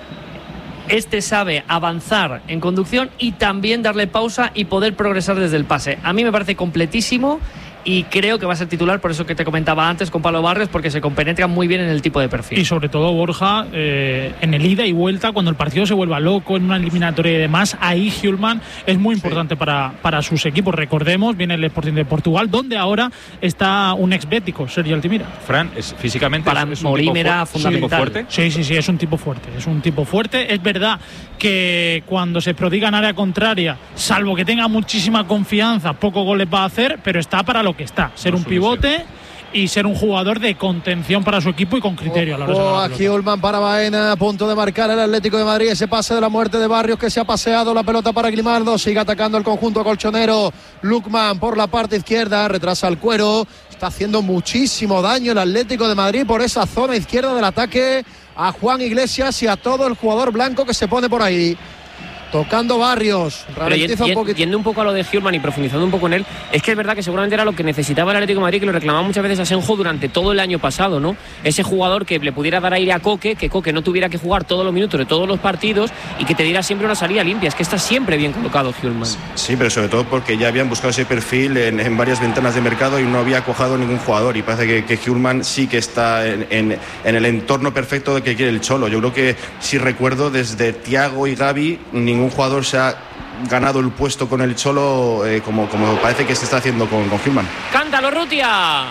Este sabe avanzar en conducción y también darle pausa y poder progresar desde el pase. A mí me parece completísimo y creo que va a ser titular, por eso que te comentaba antes con Pablo Barrios, porque se compenetra muy bien en el tipo de perfil. Y sobre todo, Borja, eh, en el ida y vuelta, cuando el partido se vuelva loco, en una eliminatoria y demás, ahí Hjulmand es muy importante sí. para, para sus equipos. Recordemos, viene el Sporting de Portugal, donde ahora está un ex-bético, Sergi Altimira. Fran, es, físicamente para es, es Morim era fundamental. fuerte. Sí, sí, sí, es un tipo fuerte, es un tipo fuerte. Es verdad que cuando se prodiga en área contraria, salvo que tenga muchísima confianza, pocos goles va a hacer, pero está para lo que está, ser no un pivote ser. y ser un jugador de contención para su equipo y con criterio. Ojo, a la hora de aquí Hjulmand para Baena, a punto de marcar el Atlético de Madrid, ese pase de la muerte de Barrios que se ha paseado, la pelota para Grimaldo, sigue atacando el conjunto colchonero. Lukman por la parte izquierda, retrasa el cuero, está haciendo muchísimo daño el Atlético de Madrid por esa zona izquierda del ataque a Juan Iglesias y a todo el jugador blanco que se pone por ahí. Tocando Barrios, ralentiza un poquito. Yendo un poco a lo de Hjulmand y profundizando un poco en él, es que es verdad que seguramente era lo que necesitaba el Atlético de Madrid, que lo reclamaba muchas veces a Asenjo durante todo el año pasado, ¿no? Ese jugador que le pudiera dar aire a Coque, que Coque no tuviera que jugar todos los minutos de todos los partidos y que te diera siempre una salida limpia. Es que está siempre bien colocado Hjulmand. Sí, pero sobre todo porque ya habían buscado ese perfil en, en varias ventanas de mercado y no había cuajado ningún jugador, y parece que, que Hjulmand sí que está en, en, en el entorno perfecto de que quiere el Cholo. Yo creo que, si recuerdo, desde Thiago y Gavi ningún jugador se ha ganado el puesto con el Cholo, eh, como, como parece que se está haciendo con, con Hillman. ¡Cántalo, Rutia!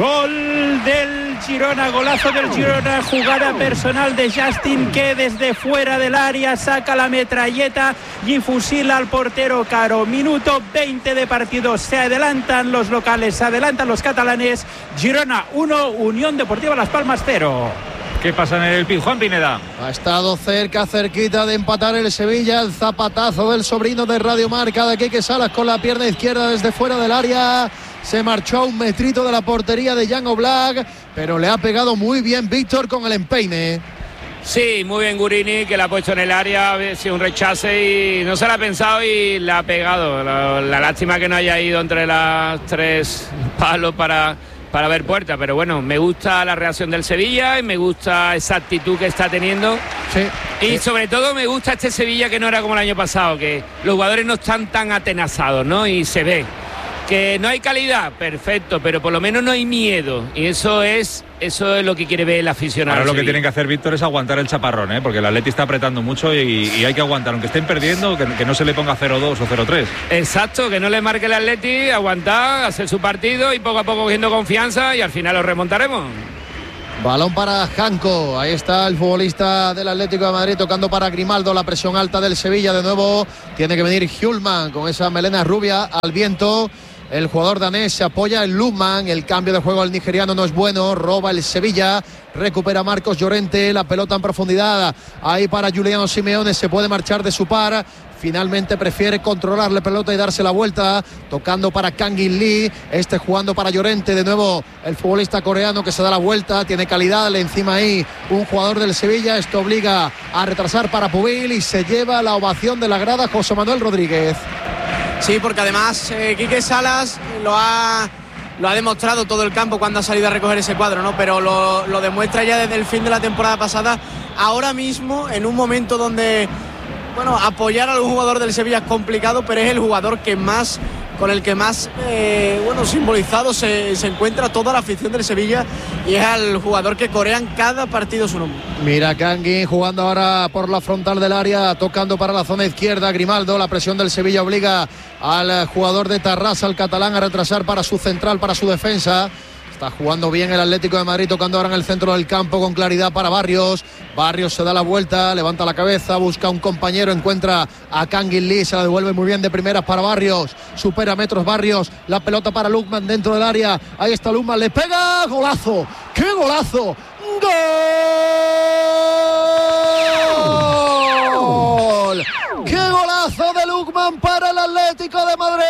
Gol del Girona, golazo del Girona, jugada personal de Justin, que desde fuera del área saca la metralleta y fusila al portero Caro. Minuto veinte de partido, se adelantan los locales, se adelantan los catalanes. Girona uno, Unión Deportiva Las Palmas cero. ¿Qué pasa en el Pizjuán, Pineda? Ha estado cerca, cerquita de empatar el Sevilla. El zapatazo del sobrino de Radio Marca de Quique Salas con la pierna izquierda desde fuera del área. Se marchó a un metrito de la portería de Jan Oblak, pero le ha pegado muy bien Víctor con el empeine. Sí, muy bien Gurini, que la ha puesto en el área, ha sido un rechace y no se la ha pensado y la ha pegado. La, la lástima que no haya ido entre las tres palos para, para ver puerta, pero bueno, me gusta la reacción del Sevilla y me gusta esa actitud que está teniendo. Sí. Y sobre todo me gusta este Sevilla que no era como el año pasado, que los jugadores no están tan atenazados, ¿no? Y se ve que no hay calidad, perfecto, pero por lo menos no hay miedo. Y eso es eso es lo que quiere ver el aficionado. Ahora lo que tienen que hacer, Víctor, es aguantar el chaparrón, ¿eh? Porque el Atleti está apretando mucho y, y hay que aguantar. Aunque estén perdiendo, que, que no se le ponga cero dos o cero tres. Exacto, que no le marque el Atleti, aguantar, hacer su partido y poco a poco cogiendo confianza y al final lo remontaremos. Balón para Janko, ahí está el futbolista del Atlético de Madrid tocando para Grimaldo, la presión alta del Sevilla de nuevo, tiene que venir Hjulman con esa melena rubia al viento. El jugador danés se apoya en Lukman, el cambio de juego del nigeriano no es bueno, roba el Sevilla, recupera Marcos Llorente, la pelota en profundidad, ahí para Giuliano Simeone, se puede marchar de su par, finalmente prefiere controlar la pelota y darse la vuelta, tocando para Kangin Lee, este jugando para Llorente, de nuevo el futbolista coreano que se da la vuelta, tiene calidad, le encima ahí un jugador del Sevilla, esto obliga a retrasar para Pubil y se lleva la ovación de la grada José Manuel Rodríguez. Sí, porque además eh, Quique Salas lo ha, lo ha demostrado todo el campo cuando ha salido a recoger ese cuadro, ¿no? Pero lo, lo demuestra ya desde el fin de la temporada pasada, ahora mismo en un momento donde, bueno, apoyar a algún jugador del Sevilla es complicado, pero es el jugador que más, con el que más, eh, bueno, simbolizado se, se encuentra toda la afición del Sevilla y es al jugador que corean cada partido su nombre. Mira Kangin jugando ahora por la frontal del área, tocando para la zona izquierda Grimaldo, la presión del Sevilla obliga al jugador de Tarrasa, al catalán, a retrasar para su central, para su defensa. Está jugando bien el Atlético de Madrid, tocando ahora en el centro del campo con claridad para Barrios. Barrios se da la vuelta, levanta la cabeza, busca un compañero, encuentra a Kangin Lee, se la devuelve muy bien de primeras para Barrios. Supera metros Barrios, la pelota para Lukman dentro del área. Ahí está Lukman, le pega, golazo. ¡Qué golazo! ¡Gol! ¡Qué golazo de Lukman para el Atlético de Madrid!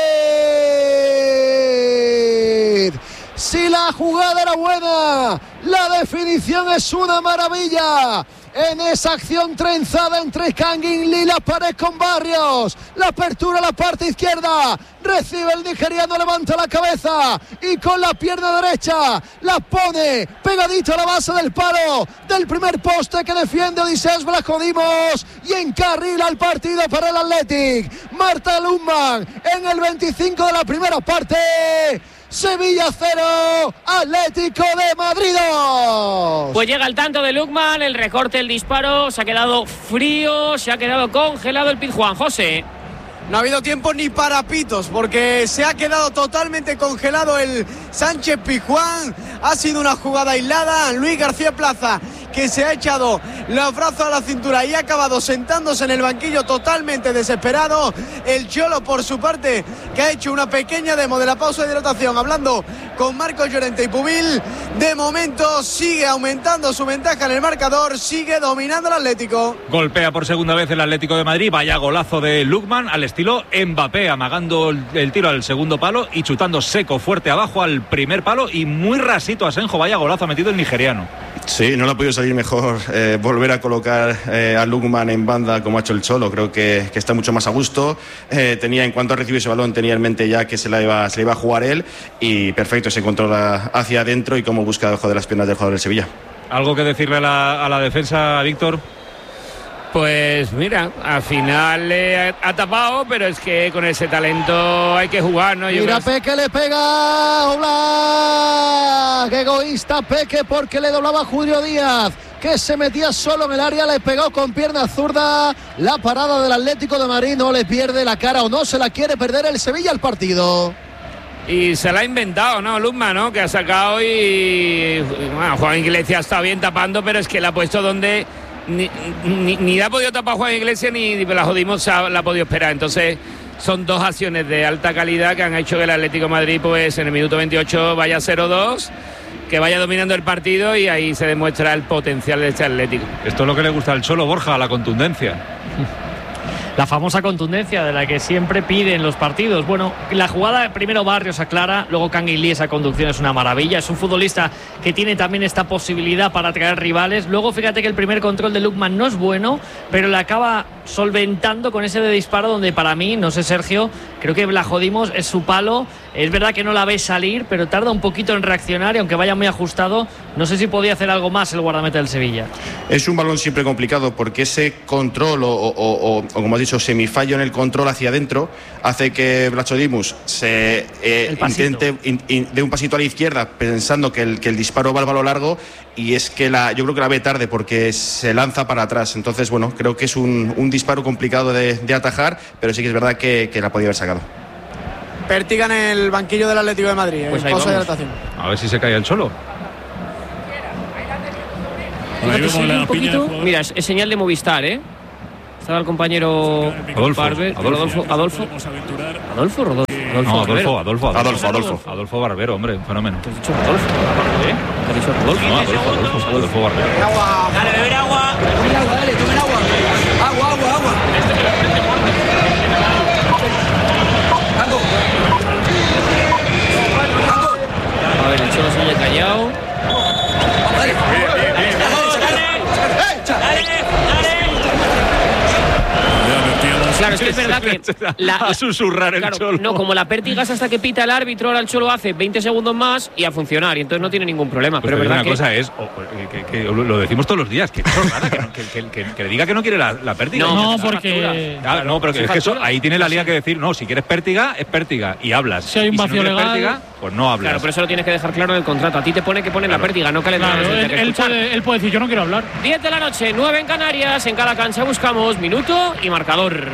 Si la jugada era buena, la definición es una maravilla. En esa acción trenzada entre Kangin Lee, la pared con Barrios, la apertura a la parte izquierda, recibe el nigeriano, levanta la cabeza y con la pierna derecha la pone pegadito a la base del palo del primer poste que defiende Odisés Vlachodimos y encarrila el partido para el Athletic. Marta Lukman en el veinticinco de la primera parte. Sevilla cero, Atlético de Madrid dos. Pues llega el tanto de Lukman, el recorte, el disparo, se ha quedado frío, se ha quedado congelado el Pizjuán. José. No ha habido tiempo ni para pitos porque se ha quedado totalmente congelado el Sánchez Pizjuán. Ha sido una jugada aislada. Luis García Plaza, que se ha echado los brazos a la cintura y ha acabado sentándose en el banquillo totalmente desesperado. El Cholo, por su parte, que ha hecho una pequeña demo de la pausa de hidratación hablando con Marcos Llorente y Pubil. De momento sigue aumentando su ventaja en el marcador, sigue dominando el Atlético. Golpea por segunda vez el Atlético de Madrid. Vaya golazo de Lukman al estilo Mbappé, amagando el tiro al segundo palo y chutando seco fuerte abajo al primer palo y muy rasito a Asenjo. Vaya golazo ha metido el nigeriano. Sí, no le ha podido salir mejor eh, volver a colocar eh, a Lukman en banda como ha hecho el Cholo. Creo que, que está mucho más a gusto. Eh, tenía, en cuanto a recibir ese balón, tenía en mente ya que se la iba, se la iba a jugar él y perfecto, se controla hacia adentro y cómo busca debajo de las piernas del jugador del Sevilla. ¿Algo que decirle a la, a la defensa, Víctor? Pues mira, al final le ha, ha tapado, pero es que con ese talento hay que jugar, ¿no? Yo Mira, creo... Peque le pega, Oblak, egoísta Peque porque le doblaba a Julio Díaz. que se metía solo en el área, le pegó con pierna zurda. La parada del Atlético de Madrid, no le pierde la cara o no se la quiere perder el Sevilla al partido. Y se la ha inventado, ¿no, Luzma, ¿no? Que ha sacado y... Bueno, Juan Iglesias está bien tapando, pero es que la ha puesto donde... Ni, ni, ni la ha podido tapar Juan Iglesias ni la jodimos la ha podido esperar. Entonces son dos acciones de alta calidad que han hecho que el Atlético de Madrid pues en el minuto veintiocho vaya cero dos, que vaya dominando el partido, y ahí se demuestra el potencial de este Atlético. Esto es lo que le gusta al Cholo, Borja, la contundencia. La famosa contundencia de la que siempre piden los partidos. Bueno, la jugada primero Barrios aclara, luego Canguilí, esa conducción es una maravilla. Es un futbolista que tiene también esta posibilidad para atraer rivales. Luego fíjate que el primer control de Lookman no es bueno, pero le acaba solventando con ese de disparo donde para mí, no sé Sergio, creo que la jodimos, es su palo. Es verdad que no la ve salir, pero tarda un poquito en reaccionar y aunque vaya muy ajustado, no sé si podía hacer algo más el guardameta del Sevilla. Es un balón siempre complicado porque ese control o, o, o, o como has dicho, semifallo en el control hacia adentro hace que Vlachodimos se eh, intente in, in, de un pasito a la izquierda pensando que el, que el disparo va al balón largo, y es que la, yo creo que la ve tarde porque se lanza para atrás. Entonces, bueno, creo que es un, un disparo complicado de, de atajar, pero sí que es verdad que, que la podía haber sacado. Pértiga en el banquillo del Atlético de Madrid. Pues ahí vamos. A ver si se cae el Cholo. Mira, es, es señal de Movistar, ¿eh? Estaba el compañero Adolfo, Barber, Adolfo, Adolfo, Adolfo, Adolfo, Rodolfo, Adolfo, no, Adolfo, Adolfo, Adolfo, Adolfo, Adolfo Barbero, hombre, fenómeno. ¿Te has dicho Adolfo? ¿Eh? ¿Te has dicho Adolfo? No, Adolfo, Adolfo, Adolfo Barbero. Agua, dale, beber agua. Tomen agua, dale, tomen agua. Agua, agua, agua. A ver, el Cholo se haya callado. Claro, es que es verdad que la, a susurrar el claro, Cholo. No, como la pértiga es hasta que pita el árbitro, ahora el Cholo hace veinte segundos más y a funcionar, y entonces no tiene ningún problema. Pues pero es verdad una que cosa es, o, que, que, que lo decimos todos los días, que es rara, que, que, que, que, que le diga que no quiere la, la pértiga. No, no porque... Claro, no, pero que es que eso, ahí tiene la liga que decir, no, si quieres pértiga, es pértiga, y hablas. Si hay un vacío si no legal... Pértiga, pues no hablas. Claro, pero eso lo tienes que dejar claro en el contrato. A ti te pone que pone claro. la pértiga, no calendario. Claro, él, él, puede, él puede decir, yo no quiero hablar. diez de la noche, nueve en Canarias, en cada cancha buscamos minuto y marcador.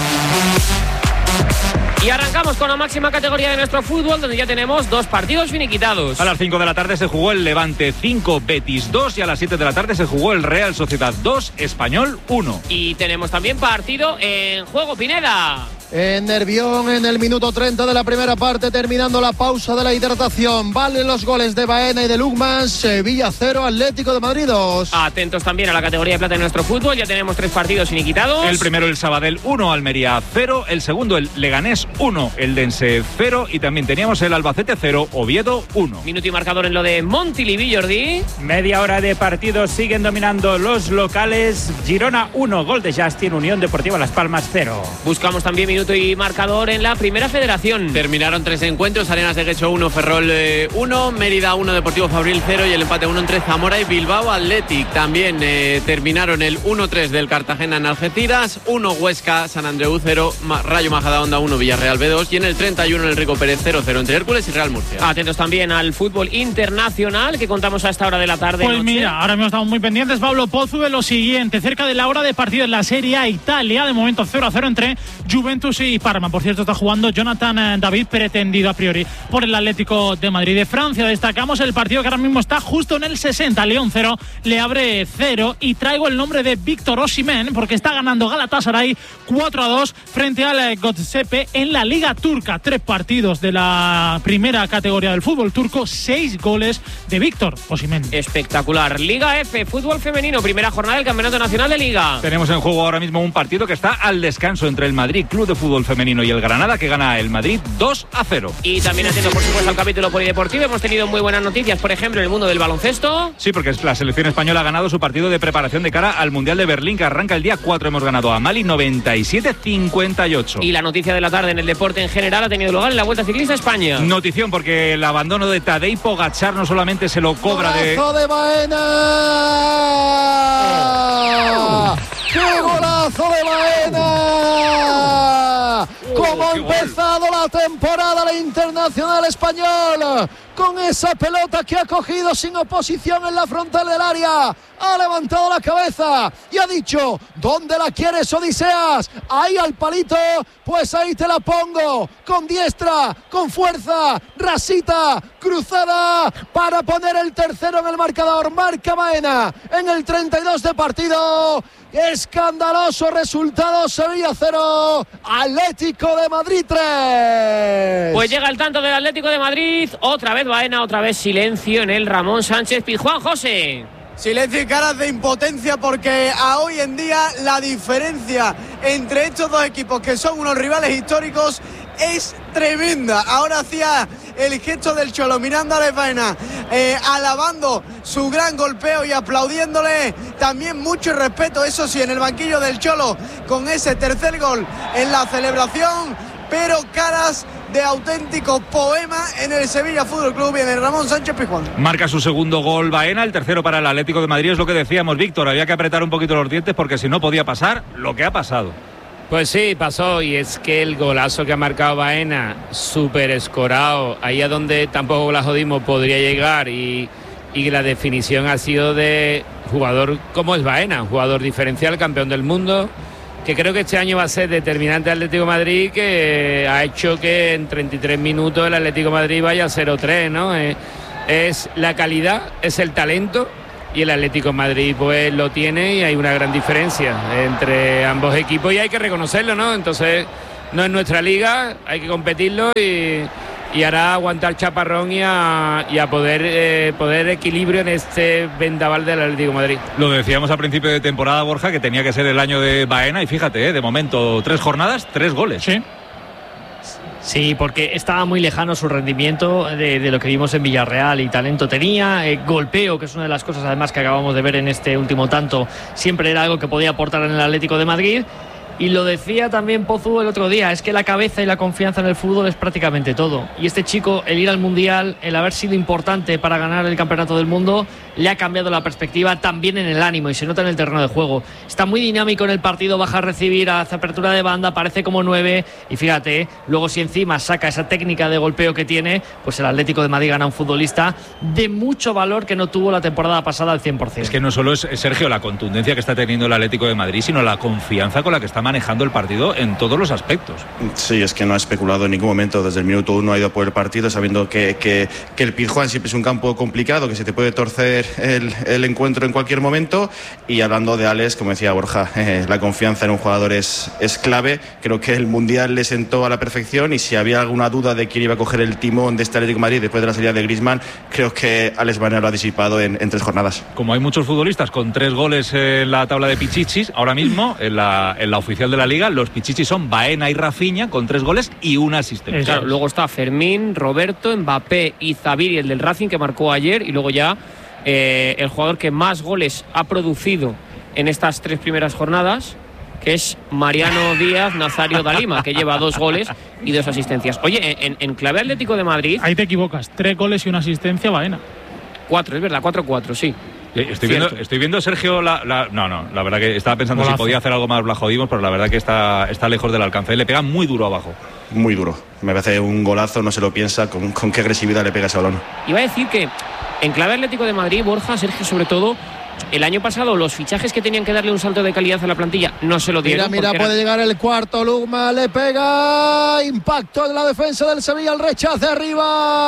Y arrancamos con la máxima categoría de nuestro fútbol, donde ya tenemos dos partidos finiquitados. A las cinco de la tarde se jugó el Levante cinco, Betis dos, y a las siete de la tarde se jugó el Real Sociedad dos, Español uno. Y tenemos también partido en juego, Pineda. En Nervión, en el minuto treinta de la primera parte, terminando la pausa de la hidratación. Valen los goles de Baena y de Lukman. Sevilla cero, Atlético de Madrid dos. Atentos también a la categoría de plata de nuestro fútbol. Ya tenemos tres partidos finiquitados. El primero el Sabadell uno, Almería cero. El segundo el Leganés uno, el Dense cero. Y también teníamos el Albacete cero, Oviedo uno. Minuto y marcador en lo de Montilivi, Jordi. Media hora de partido, siguen dominando los locales. Girona uno, gol de Justin, Unión Deportiva Las Palmas cero. Buscamos también minuto y marcador en la Primera Federación. Terminaron tres encuentros: Arenas de Guecho uno, Ferrol uno, Mérida uno, Deportivo Fabril cero, y el empate uno entre Zamora y Bilbao Athletic. También eh, terminaron el uno tres del Cartagena en Algeciras, uno Huesca, San Andreu cero, Rayo Majadahonda uno, Villarreal B dos, y en el treinta y uno en el Rico Pérez cero cero entre Hércules y Real Murcia. Atentos también al fútbol internacional que contamos a esta hora de la tarde. Pues noche. Mira, ahora mismo estamos muy pendientes, Pablo Pozzo, de lo siguiente: cerca de la hora de partido en la Serie A, Italia, de momento cero a cero entre Juventus y Parma. Por cierto, está jugando Jonathan David, pretendido a priori por el Atlético de Madrid. De Francia destacamos el partido que ahora mismo está justo en el sesenta. León cero, Le Havre cero, y traigo el nombre de Víctor Osimhen porque está ganando Galatasaray cuatro a dos frente al Göztepe en la Liga Turca. Tres partidos de la primera categoría del fútbol turco, seis goles de Víctor Osimhen. Espectacular. Liga F, fútbol femenino, primera jornada del Campeonato Nacional de Liga. Tenemos en juego ahora mismo un partido que está al descanso entre el Madrid Club de Fútbol Femenino y el Granada, que gana el Madrid dos a cero. Y también atiendo, por supuesto, al capítulo polideportivo. Hemos tenido muy buenas noticias, por ejemplo, en el mundo del baloncesto. Sí, porque la selección española ha ganado su partido de preparación de cara al Mundial de Berlín, que arranca el día cuatro. Hemos ganado a Mali noventa y siete a cincuenta y ocho. Y la noticia de la tarde en el deporte en general ha tenido lugar en la Vuelta Ciclista a España. Notición, porque el abandono de Tadej Pogačar no solamente se lo cobra de... ¡Golazo de Baena! Oh. ¡Qué golazo de Baena! ¡Cómo ha empezado la la temporada el internacional español, con esa pelota que ha cogido sin oposición en la frontal del área, ha levantado la cabeza y ha dicho: ¿dónde la quieres, Odiseas? Ahí al palito, pues ahí te la pongo, con diestra, con fuerza, rasita, cruzada, para poner el tercero en el marcador. Marca Baena en el treinta y dos de partido. Escandaloso resultado, Sevilla cero, Atlético de Madrid tres. Pues llega el tanto del Atlético de Madrid, otra vez Baena, otra vez silencio en el Ramón Sánchez Pizjuán. José. Silencio y caras de impotencia, porque a hoy en día la diferencia entre estos dos equipos, que son unos rivales históricos, es tremenda. Ahora hacía el gesto del Cholo mirando a Alex Baena, eh, alabando su gran golpeo y aplaudiéndole. También mucho respeto, eso sí, en el banquillo del Cholo, con ese tercer gol en la celebración, pero caras de auténtico poema en el Sevilla Fútbol Club y en el Ramón Sánchez Pizjuán. Marca su segundo gol Baena, el tercero para el Atlético de Madrid. Es lo que decíamos, Víctor, había que apretar un poquito los dientes porque si no podía pasar lo que ha pasado. Pues sí, pasó, y es que el golazo que ha marcado Baena, súper escorado, ahí a donde tampoco la jodimos podría llegar, y, y la definición ha sido de jugador como es Baena, un jugador diferencial, campeón del mundo, que creo que este año va a ser determinante Atlético de Madrid, que ha hecho que en treinta y tres minutos el Atlético de Madrid vaya cero tres, ¿no? Eh, es la calidad, es el talento, y el Atlético de Madrid pues lo tiene, y hay una gran diferencia entre ambos equipos y hay que reconocerlo, ¿no? Entonces no es nuestra liga, hay que competirlo y, y hará aguantar chaparrón y a, y a poder, eh, poder equilibrio en este vendaval del Atlético de Madrid. Lo decíamos a principio de temporada, Borja, que tenía que ser el año de Baena, y fíjate, eh, de momento tres jornadas, tres goles. Sí. Sí, porque estaba muy lejano su rendimiento de, de lo que vimos en Villarreal, y talento tenía, eh, golpeo, que es una de las cosas además que acabamos de ver en este último tanto, siempre era algo que podía aportar en el Atlético de Madrid. Y lo decía también Pozu el otro día, es que la cabeza y la confianza en el fútbol es prácticamente todo. Y este chico, el ir al Mundial, el haber sido importante para ganar el Campeonato del Mundo, le ha cambiado la perspectiva también en el ánimo, y se nota en el terreno de juego. Está muy dinámico en el partido, baja a recibir, hace apertura de banda, parece como nueve, y fíjate, luego si encima saca esa técnica de golpeo que tiene, pues el Atlético de Madrid gana un futbolista de mucho valor que no tuvo la temporada pasada al cien por ciento. Es que no solo es, Sergio, la contundencia que está teniendo el Atlético de Madrid, sino la confianza con la que está manejando el partido en todos los aspectos. Sí, es que no ha especulado en ningún momento, desde el minuto uno ha ido por el partido, sabiendo que, que, que el Pizjuán siempre es un campo complicado, que se te puede torcer el, el encuentro en cualquier momento. Y hablando de Alex, como decía Borja, eh, la confianza en un jugador es, es clave. Creo que el Mundial le sentó a la perfección, y si había alguna duda de quién iba a coger el timón de este Atlético de Madrid después de la salida de Griezmann, creo que Alex Baena lo ha disipado en, en tres jornadas. Como hay muchos futbolistas con tres goles en la tabla de pichichis, ahora mismo en la, en la oficial de la Liga, los pichichis son Baena y Rafinha con tres goles y una asistencia. Claro, luego está Fermín, Roberto, Mbappé y Zaviri, el del Racing, que marcó ayer, y luego ya eh, el jugador que más goles ha producido en estas tres primeras jornadas, que es Mariano Díaz Nazario Dalima, que lleva dos goles y dos asistencias. Oye, en, en clave Atlético de Madrid... Ahí te equivocas, tres goles y una asistencia Baena. Cuatro, es verdad, cuatro cuatro, sí. Estoy viendo, estoy viendo, Sergio, la, la, no, no, la verdad que estaba pensando Golazo. Si podía hacer algo más Blajodimos, pero la verdad que está, está lejos del alcance. Le pega muy duro abajo. Muy duro. Me parece un golazo, no se lo piensa, con, con qué agresividad le pega ese balón. Iba a decir que en clave Atlético de Madrid, Borja, Sergio, sobre todo, el año pasado los fichajes que tenían que darle un salto de calidad a la plantilla no se lo dieron. Mira, mira, puede llegar el cuarto. Lugma le pega. Impacto en la defensa del Sevilla, el rechace arriba.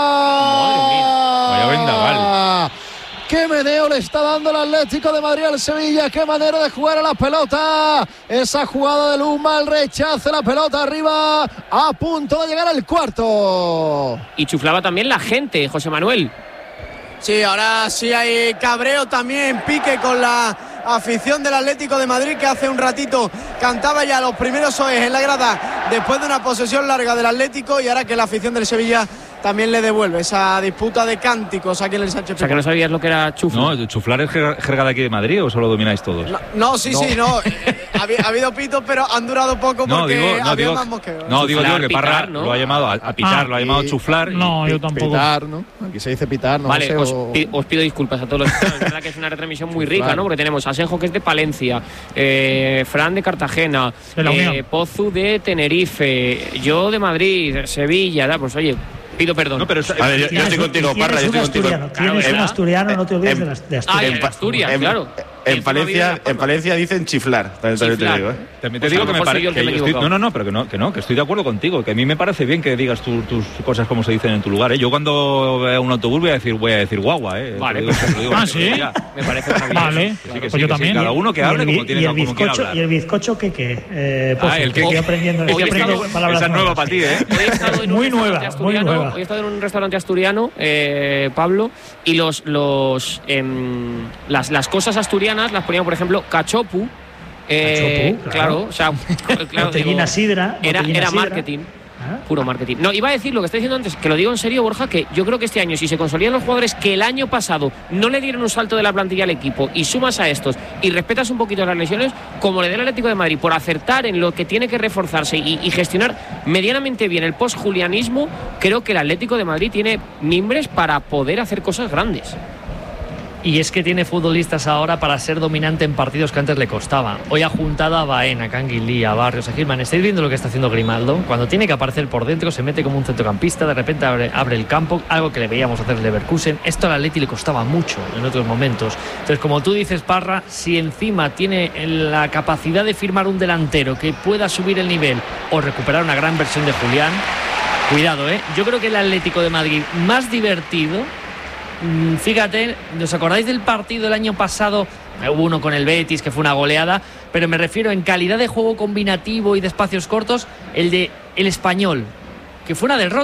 Madre mía. Vaya vendaval. Qué meneo le está dando el Atlético de Madrid al Sevilla, qué manera de jugar a la pelota. Esa jugada de Luma, el rechace, la pelota arriba, a punto de llegar al cuarto. Y chuflaba también la gente, José Manuel. Sí, ahora sí hay cabreo también, pique con la afición del Atlético de Madrid, que hace un ratito cantaba ya los primeros soes en la grada después de una posesión larga del Atlético, y ahora que la afición del Sevilla también le devuelve esa disputa de cánticos aquí en el Sánchez Pizjuán. O sea, que no sabías lo que era chuflar. No, ¿chuflar es jerga de aquí de Madrid o solo domináis todos? No, no sí, no. sí, no. ha, ha habido pitos, pero han durado poco no, porque digo, no, había digo, más mosqueo. No, ¿eh? digo yo que pitar, Parra ¿no? lo ha llamado a, a pitar, ah, lo ha llamado y, chuflar. No, y, yo tampoco. Pitar, ¿no? Aquí se dice pitar, no vale, sé. Os, o... pi, os pido disculpas a todos los que es verdad que es una retransmisión muy rica, ¿no? Porque tenemos a Asenjo, que es de Palencia, eh, Fran de Cartagena, de eh, Pozu de Tenerife, yo de Madrid, Sevilla, ¿verdad? Pues oye, pido perdón. No, pero a ver, yo, yo estoy contigo, Parra, yo estoy contigo. Tienes un asturiano, no te olvides en, de, las, de Asturias. Ah, en Asturias, en, claro. En Palencia, en Palencia dicen chiflar, también, chiflar. te digo, ¿eh? También te pues digo que me parece. No, no, no, pero que no, que no, que estoy de acuerdo contigo, que a mí me parece bien que digas tu, tus cosas como se dicen en tu lugar, ¿eh? Yo cuando vea un autobús voy a decir, voy a decir guagua, ¿eh? Vale, digo, pues, digo, ah, sí. Me parece maravilloso. Vale, sí, que pues sí, yo que también. Sí, cada uno que hable como tiene como quiera hablar. ¿Y el bizcocho qué qué? Eh, pues, ah, el que estoy aprendiendo, estoy aprendiendo palabras esa es nueva para ti, ¿eh? Hoy he estado en muy un nueva, muy nueva. Hoy he estado en un restaurante asturiano, eh, Pablo, y los los eh, las las cosas asturianas las ponían, por ejemplo, cachopu. Eh, Cachopu, claro. claro, o sea, claro, botellina sidra, era, botellina era sidra. marketing. ¿Ah? Puro marketing. No, iba a decir lo que estoy diciendo antes, que lo digo en serio, Borja, que yo creo que este año, si se consolidan los jugadores que el año pasado no le dieron un salto de la plantilla al equipo y sumas a estos y respetas un poquito las lesiones, como le dé el Atlético de Madrid por acertar en lo que tiene que reforzarse y, y gestionar medianamente bien el post-julianismo, creo que el Atlético de Madrid tiene mimbres para poder hacer cosas grandes. Y es que tiene futbolistas ahora para ser dominante en partidos que antes le costaba. Hoy ha juntado a Baena, a Canguilí, a Barrios, a Gilman. ¿Estáis viendo lo que está haciendo Grimaldo? Cuando tiene que aparecer por dentro, se mete como un centrocampista, de repente abre, abre el campo, algo que le veíamos hacer Leverkusen. Esto al Atleti le costaba mucho en otros momentos. Entonces, como tú dices, Parra, si encima tiene la capacidad de firmar un delantero que pueda subir el nivel o recuperar una gran versión de Julián, cuidado, ¿eh? Yo creo que el Atlético de Madrid más divertido... Fíjate, ¿os acordáis del partido del año pasado? Hubo uno con el Betis que fue una goleada, pero me refiero en calidad de juego combinativo y de espacios cortos, el de el Español, que fue una derrota.